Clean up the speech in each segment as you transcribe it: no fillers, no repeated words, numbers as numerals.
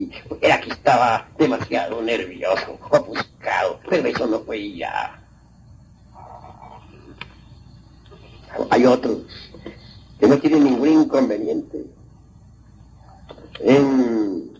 Era que estaba demasiado nervioso, ofuscado, pero eso no fue ya. Hay otros que no tienen ningún inconveniente en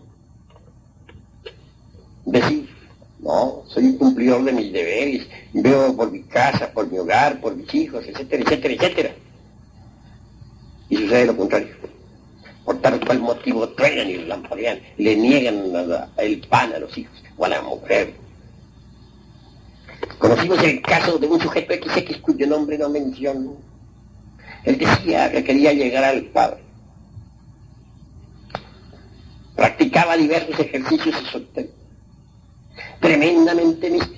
decir, no, soy un cumplidor de mis deberes, veo por mi casa, por mi hogar, por mis hijos, etcétera, etcétera, etcétera. Y sucede lo contrario. Por tal cual motivo truenan y lamparean, le niegan el pan a los hijos o a la mujer. Conocimos el caso de un sujeto XX cuyo nombre no menciono. Él decía que quería llegar al Padre. Practicaba diversos ejercicios esotéricos, tremendamente místicos.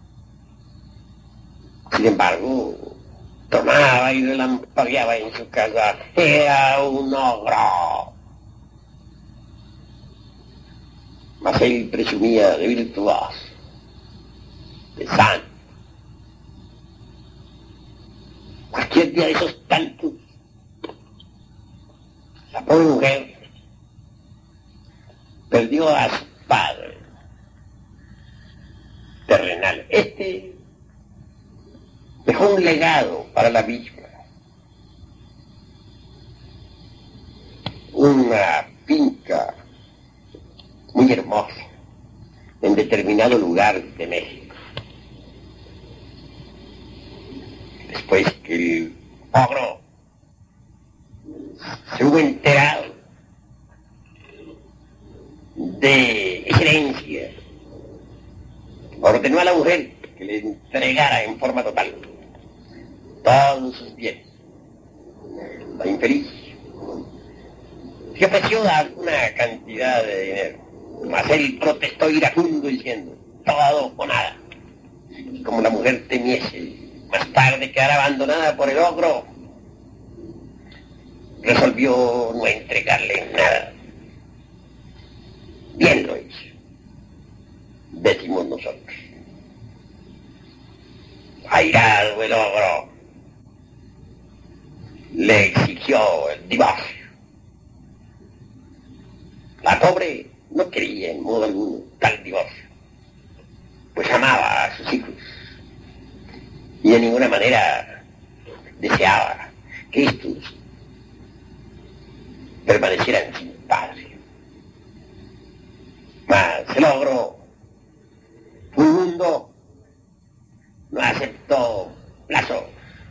Sin embargo, tomaba y relampagueaba en su casa. Era un ogro. Mas él presumía de virtuoso, de santo. Cualquier día de esos tantos, la pobre mujer perdió a su padre terrenal. Este dejó un legado para la misma. Una finca muy hermosa en determinado lugar de México. Después que el ogro se hubo enterado de esa herencia, ordenó a la mujer que le entregara en forma total todos sus bienes. La infeliz se ofreció a alguna cantidad de dinero, mas él protestó iracundo diciendo, todo o nada. Y como la mujer temiese más tarde quedar abandonada por el ogro, resolvió no entregarle nada. Bien lo hizo, decimos nosotros. Airado el ogro, le exigió el divorcio. La pobre no quería en modo alguno tal divorcio, pues amaba a sus hijos y de ninguna manera deseaba que estos permanecieran sin padre. Mas el ogro, un mundo, no aceptó plazo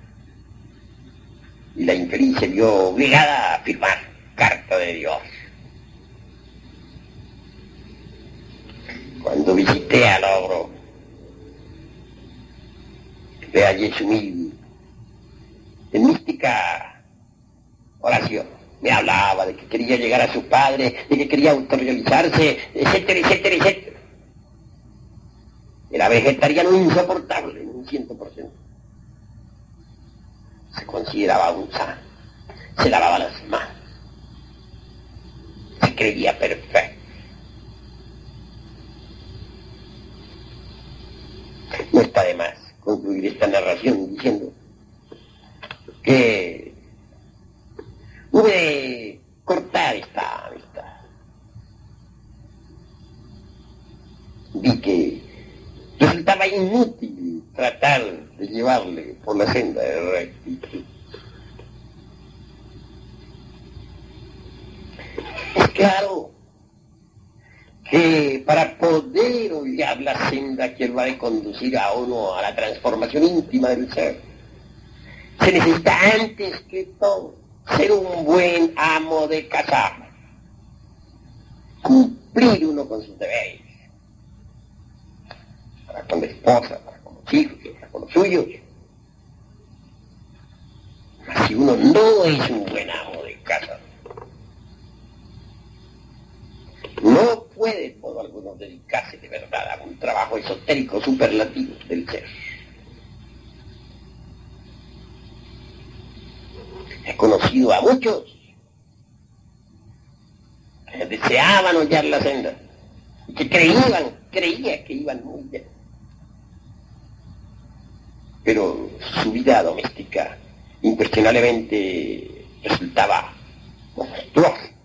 y la infeliz se vio obligada a firmar carta de divorcio. Cuando visité al ogro, le hallé sumido en mística oración. Me hablaba de que quería llegar a su padre, de que quería autorrealizarse, etcétera, etcétera, etcétera. Era vegetariano insoportable, un 100%. Se consideraba un santo, se lavaba las manos, se creía perfecto. No está de más concluir esta narración diciendo que hube de cortar esta amistad. Vi que resultaba inútil tratar de llevarle por la senda de rectitud. Es claro que para poder hollar la senda que va a conducir a uno a la transformación íntima del ser, se necesita antes que todo ser un buen amo de casa, cumplir uno con sus deberes, para con la esposa, para con los hijos, para con los suyos. Mas si uno no es un buen amo de casa, no puede por alguno dedicarse de verdad a un trabajo esotérico superlativo del ser. He conocido a muchos que deseaban hollar la senda, que creía que iban muy bien. Pero su vida doméstica incuestionablemente resultaba monstruosa.